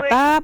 Mantap,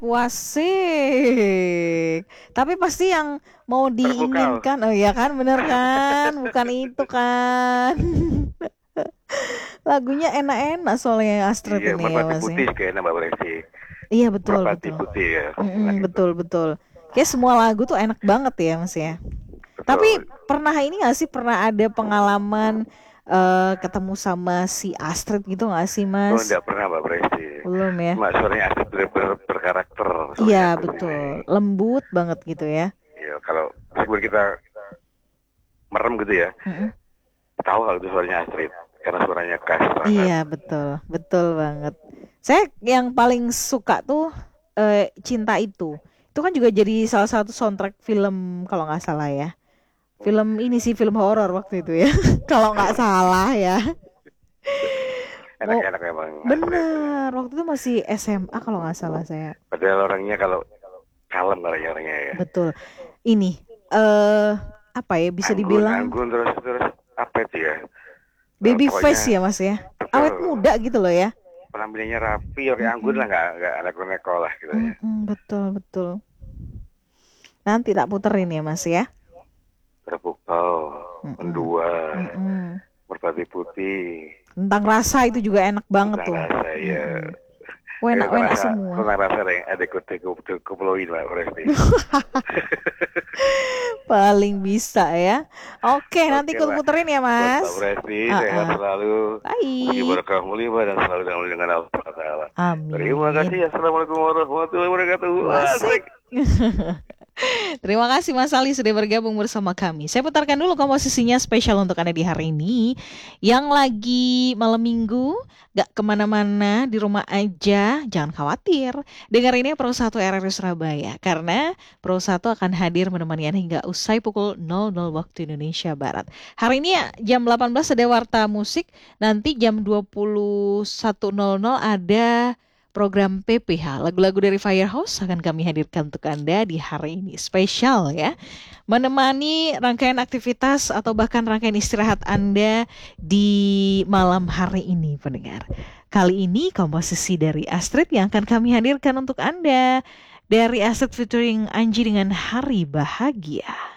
wasik. Tapi pasti yang mau Terpukau. diinginkan, oh ya kan, bener kan? Bukan itu kan? Lagunya enak-enak soalnya Astrid Iya, ini ya merpati Mas ya. putih kayaknya Mbak Presti. Iya betul Merpati betul. putih ya, enak Mm-mm, itu. betul betul. Kayak semua lagu tuh enak banget ya Mas ya. Tapi Betul. pernah ini gak sih, pernah ada pengalaman ketemu sama si Astrid gitu gak sih Oh, Mas? enggak pernah Mbak Presti. Belum ya? Cuma suaranya asli berkarakter Iya suaranya Astrid betul, ini. lembut banget gitu ya. Iya, kalau meskipun kita merem gitu ya, Mm-mm. tahu kalau itu suaranya Astrid karena suaranya khas banget. Iya betul, betul banget. Saya yang paling suka tuh Cinta Itu. Itu kan juga jadi salah satu soundtrack film kalau nggak salah ya. Film ini sih film horor waktu itu ya. Kalau nggak salah ya. Mau Enak-enak memang Astrid. bener waktu itu masih SMA kalau nggak salah saya. Padahal orangnya kalau kalem kalau orangnya ya. Betul. Ini eh apa ya bisa Anggun, dibilang anggun terus terus apa itu ya? baby face Pokoknya ya Mas ya. betul. Awet muda gitu loh ya. Penampilannya rapi, oke anggun lah Mm-mm. nggak neko-neko lah gitu ya. Mm-mm, betul betul. Nanti tak puterin ya Mas ya. Terpukau, Mm-mm. mendua, Mm-mm. merpati putih, Tentang rasa itu juga enak banget tentang tuh. rasa ya. Mm-mm. Enak-enak semua. Tentang rasa ada kuploin Mbak Presti. Paling bisa ya. Oke, nanti Oke ku Mbak, puterin ya buat Mbak Mas. Presti sehat Uh-uh. selalu, bagi Baik. berkah mulia dan selalu dalam dengan Allah Taala. Terima Amin. kasih. Assalamualaikum warahmatullahi wabarakatuh. Wasik. Asik. Terima kasih Mas Ali sudah bergabung bersama kami. Saya putarkan dulu komposisinya spesial untuk Anda di hari ini. Yang lagi malam minggu, gak kemana-mana, di rumah aja, jangan khawatir. Dengerin Pro 1 RRI Surabaya. Karena Pro 1 akan hadir menemani Anda hingga usai pukul 00 waktu Indonesia Barat. Hari ini ya, jam 18 ada Warta Musik. Nanti jam 21.00 ada program PPH, lagu-lagu dari Firehouse akan kami hadirkan untuk Anda di hari ini. Spesial ya, menemani rangkaian aktivitas atau bahkan rangkaian istirahat Anda di malam hari ini, pendengar. Kali ini komposisi dari Astrid yang akan kami hadirkan untuk Anda. Dari Astrid featuring Anji dengan Hari Bahagia.